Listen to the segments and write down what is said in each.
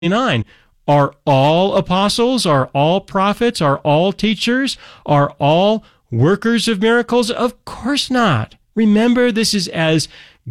29. Are all apostles? Are all prophets? Are all teachers? Are all workers of miracles? Of course not. Remember, this is as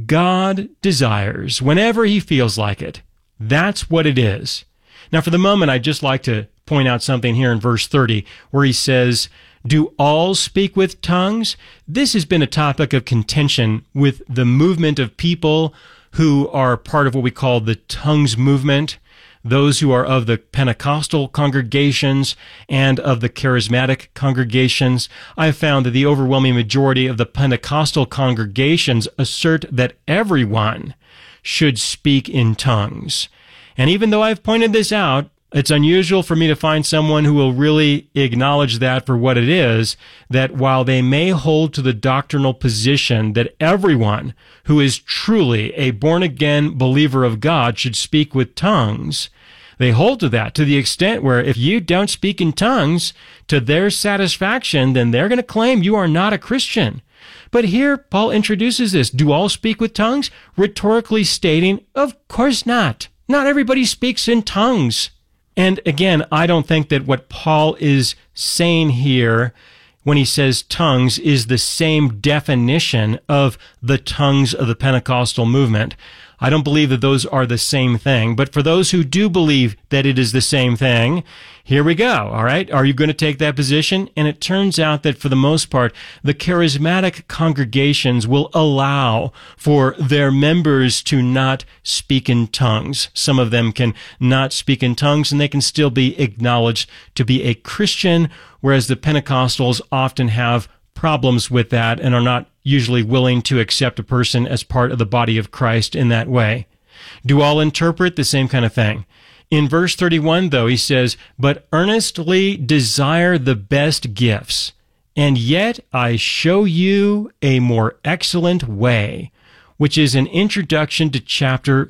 God desires, whenever he feels like it. That's what it is. Now, for the moment, I'd just like to point out something here in verse 30, where he says, do all speak with tongues? This has been a topic of contention with the movement of people who are part of what we call the tongues movement, those who are of the Pentecostal congregations and of the charismatic congregations. I have found that the overwhelming majority of the Pentecostal congregations assert that everyone should speak in tongues. And even though I've pointed this out, it's unusual for me to find someone who will really acknowledge that for what it is, that while they may hold to the doctrinal position that everyone who is truly a born-again believer of God should speak with tongues, they hold to that to the extent where if you don't speak in tongues to their satisfaction, then they're going to claim you are not a Christian. But here, Paul introduces this. Do all speak with tongues? Rhetorically stating, of course not. Not everybody speaks in tongues. And again, I don't think that what Paul is saying here when he says tongues is the same definition of the tongues of the Pentecostal movement. I don't believe that those are the same thing. But for those who do believe that it is the same thing, here we go. All right. Are you going to take that position? And it turns out that for the most part, the charismatic congregations will allow for their members to not speak in tongues. Some of them can not speak in tongues and they can still be acknowledged to be a Christian, whereas the Pentecostals often have problems with that and are not usually willing to accept a person as part of the body of Christ in that way. Do all interpret? The same kind of thing. In verse 31, though, he says, but earnestly desire the best gifts, and yet I show you a more excellent way, which is an introduction to chapter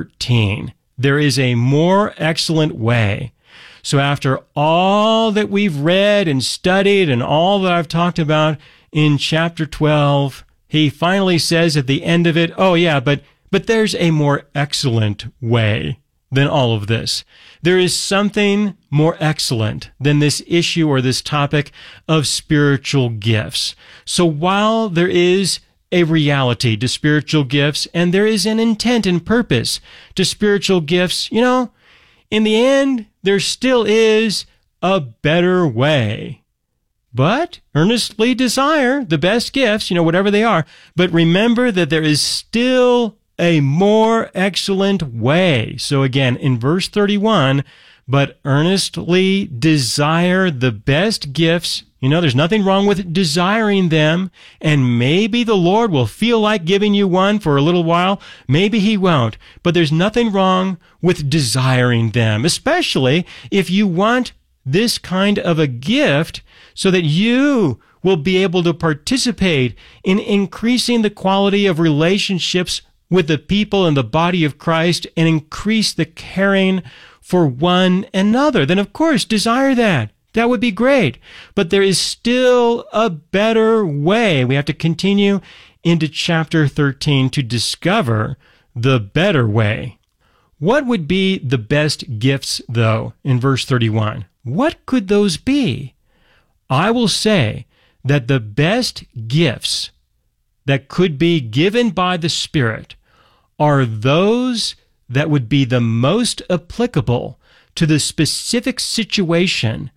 13. There is a more excellent way. So after all that we've read and studied and all that I've talked about in chapter 12, he finally says at the end of it, oh yeah, but there's a more excellent way than all of this. There is something more excellent than this issue or this topic of spiritual gifts. So while there is a reality to spiritual gifts and there is an intent and purpose to spiritual gifts, in the end, there still is a better way. But earnestly desire the best gifts, whatever they are. But remember that there is still a more excellent way. So again, in verse 31, but earnestly desire the best gifts. There's nothing wrong with desiring them, and maybe the Lord will feel like giving you one for a little while. Maybe he won't, but there's nothing wrong with desiring them, especially if you want this kind of a gift so that you will be able to participate in increasing the quality of relationships with the people in the body of Christ and increase the caring for one another. Then, of course, desire that. That would be great. But there is still a better way. We have to continue into chapter 13 to discover the better way. What would be the best gifts, though, in verse 31? What could those be? I will say that the best gifts that could be given by the Spirit are those that would be the most applicable to the specific situation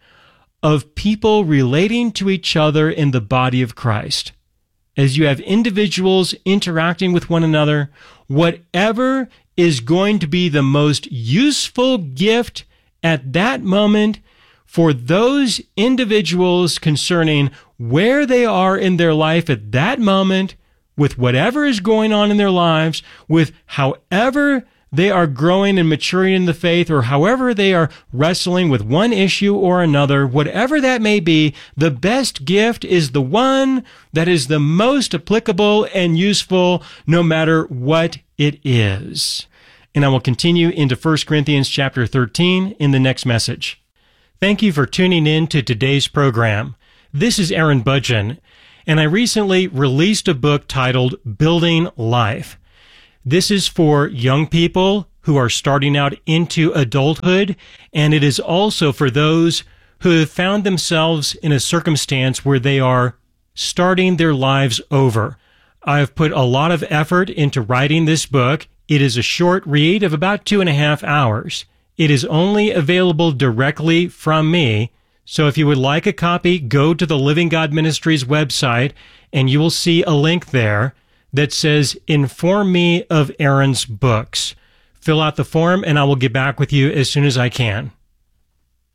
of people relating to each other in the body of Christ. As you have individuals interacting with one another, whatever is going to be the most useful gift at that moment for those individuals concerning where they are in their life at that moment, with whatever is going on in their lives, with however they are growing and maturing in the faith, or however they are wrestling with one issue or another, whatever that may be, the best gift is the one that is the most applicable and useful no matter what it is. And I will continue into 1 Corinthians chapter 13 in the next message. Thank you for tuning in to today's program. This is Aaron Budgen, and I recently released a book titled Building Life. This is for young people who are starting out into adulthood, and it is also for those who have found themselves in a circumstance where they are starting their lives over. I have put a lot of effort into writing this book. It is a short read of about 2.5 hours. It is only available directly from me. So if you would like a copy, go to the Living God Ministries website, and you will see a link there that says, "Inform me of Aaron's books." Fill out the form, and I will get back with you as soon as I can.